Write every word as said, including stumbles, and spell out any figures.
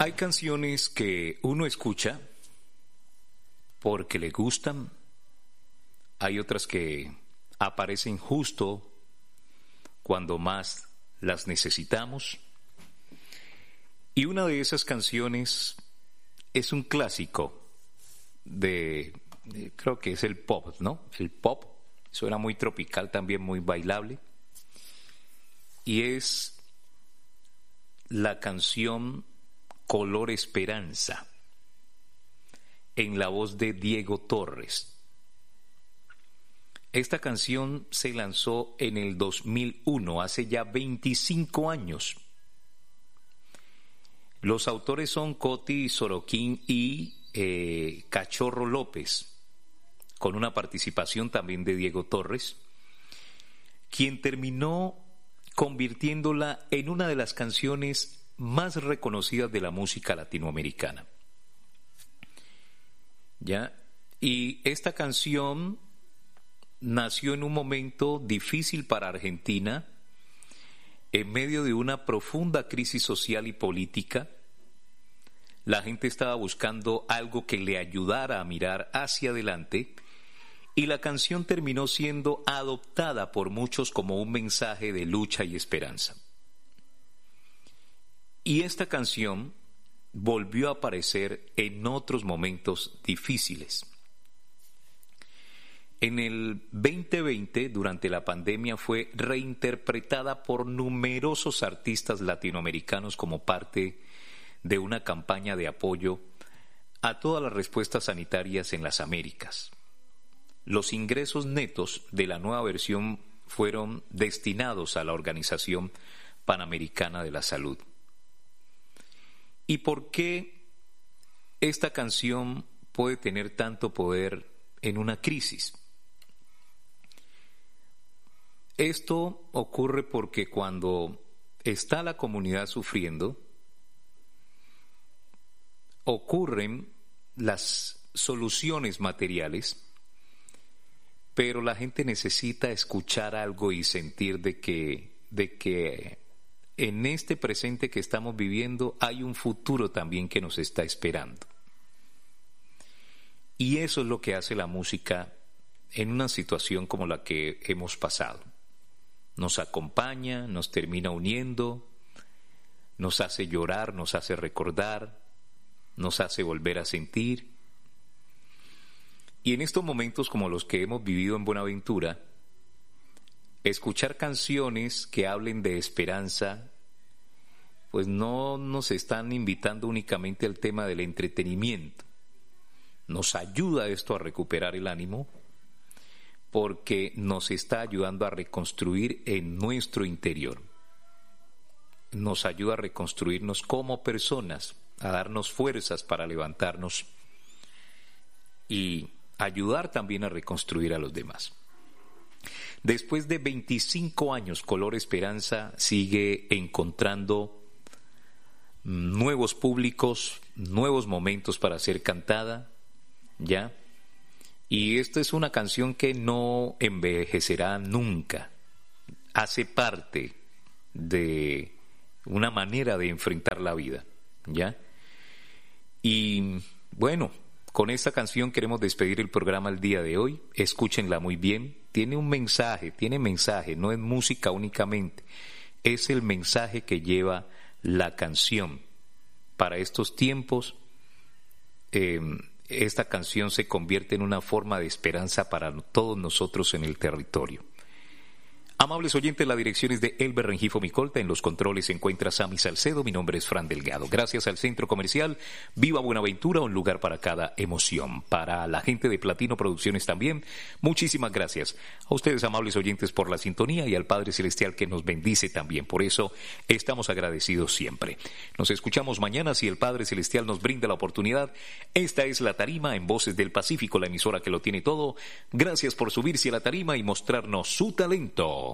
Hay canciones que uno escucha porque le gustan, hay otras que aparecen justo cuando más las necesitamos, y una de esas canciones es un clásico de, de creo que es el pop, ¿no? El pop suena muy tropical, también muy bailable, y es la canción Color Esperanza, en la voz de Diego Torres. Esta canción se lanzó en el dos mil uno, hace ya veinticinco años. Los autores son Coti Sorokin y eh, Cachorro López, con una participación también de Diego Torres, quien terminó convirtiéndola en una de las canciones más reconocidas de la música latinoamericana. ¿Ya? Y esta canción nació en un momento difícil para Argentina, en medio de una profunda crisis social y política. La gente estaba buscando algo que le ayudara a mirar hacia adelante, y la canción terminó siendo adoptada por muchos como un mensaje de lucha y esperanza. Y esta canción volvió a aparecer en otros momentos difíciles. En el veinte veinte, durante la pandemia, fue reinterpretada por numerosos artistas latinoamericanos como parte de una campaña de apoyo a todas las respuestas sanitarias en las Américas. Los ingresos netos de la nueva versión fueron destinados a la Organización Panamericana de la Salud. ¿Y por qué esta canción puede tener tanto poder en una crisis? Esto ocurre porque cuando está la comunidad sufriendo, ocurren las soluciones materiales, pero la gente necesita escuchar algo y sentir de que, de que en este presente que estamos viviendo hay un futuro también que nos está esperando. Y eso es lo que hace la música en una situación como la que hemos pasado. Nos acompaña, nos termina uniendo, nos hace llorar, nos hace recordar, nos hace volver a sentir. Y en estos momentos como los que hemos vivido en Buenaventura, escuchar canciones que hablen de esperanza, pues no nos están invitando únicamente al tema del entretenimiento. Nos ayuda esto a recuperar el ánimo, porque nos está ayudando a reconstruir en nuestro interior. Nos ayuda a reconstruirnos como personas, a darnos fuerzas para levantarnos y ayudar también a reconstruir a los demás. Después de veinticinco años, Color Esperanza sigue encontrando nuevos públicos, nuevos momentos para ser cantada, ¿ya? Y esta es una canción que no envejecerá nunca. Hace parte de una manera de enfrentar la vida, ¿ya? Y bueno, con esta canción queremos despedir el programa el día de hoy. Escúchenla muy bien. Tiene un mensaje, tiene mensaje, no es música únicamente. Es el mensaje que lleva la canción. Para estos tiempos, eh, esta canción se convierte en una forma de esperanza para todos nosotros en el territorio. Amables oyentes, la dirección es de Elber Rengifo Micolta. En los controles se encuentra Sammy Salcedo. Mi nombre es Fran Delgado. Gracias al Centro Comercial Viva Buenaventura, un lugar para cada emoción. Para la gente de Platino Producciones también, muchísimas gracias. A ustedes, amables oyentes, por la sintonía, y al Padre Celestial que nos bendice también. Por eso estamos agradecidos siempre. Nos escuchamos mañana si el Padre Celestial nos brinda la oportunidad. Esta es La Tarima en Voces del Pacífico, la emisora que lo tiene todo. Gracias por subirse a la tarima y mostrarnos su talento.